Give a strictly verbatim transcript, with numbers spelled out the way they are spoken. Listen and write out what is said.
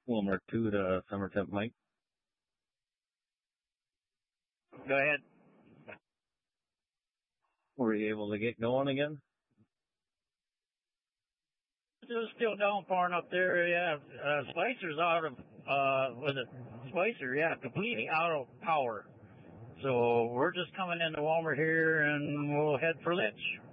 Wilmer two to Summer Temp Mike. Go ahead. Were you able to get going again? It's still downpouring up there, yeah. Uh, Spicer's out of, uh, was it Spicer? Yeah, completely out of power. So we're just coming into Walmart here and we'll head for Litch.